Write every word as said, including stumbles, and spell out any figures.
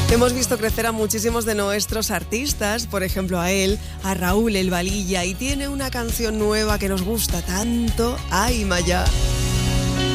Hemos visto crecer a muchísimos de nuestros artistas, por ejemplo a él, a Raúl El Valilla, y tiene una canción nueva que nos gusta tanto, Ay Maya.